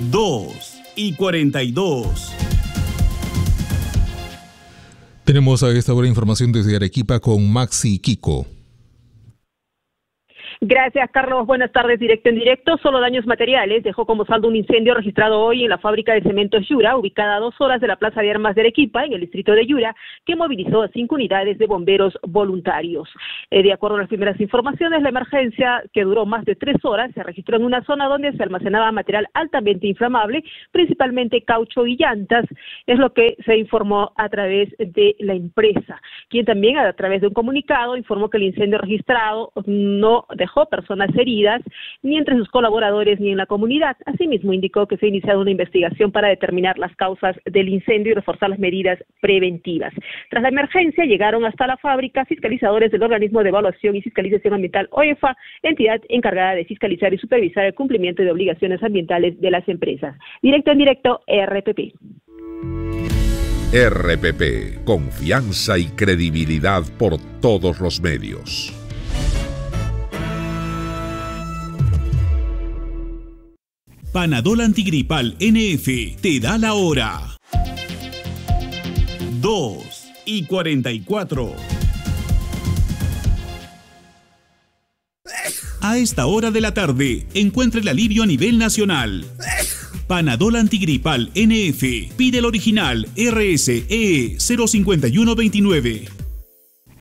2:42. Tenemos a esta hora información desde Arequipa con Maxi Kiko. Gracias, Carlos. Buenas tardes. Directo en directo. Solo daños materiales dejó como saldo un incendio registrado hoy en la fábrica de cementos Yura, ubicada a 2 horas de la Plaza de Armas de Arequipa, en el distrito de Yura, que movilizó a 5 unidades de bomberos voluntarios. De acuerdo a las primeras informaciones, la emergencia, que duró más de 3 horas, se registró en una zona donde se almacenaba material altamente inflamable, principalmente caucho y llantas, es lo que se informó a través de la empresa, quien también, a través de un comunicado, informó que el incendio registrado no dejó personas heridas, ni entre sus colaboradores ni en la comunidad. Asimismo, indicó que se ha iniciado una investigación para determinar las causas del incendio y reforzar las medidas preventivas. Tras la emergencia, llegaron hasta la fábrica fiscalizadores del Organismo de Evaluación y Fiscalización Ambiental OEFA, entidad encargada de fiscalizar y supervisar el cumplimiento de obligaciones ambientales de las empresas. Directo en directo, RPP. RPP, confianza y credibilidad por todos los medios. Panadol Antigripal NF te da la hora. 2:44. A esta hora de la tarde, encuentre el alivio a nivel nacional. Panadol Antigripal NF. Pide el original RSE 05129.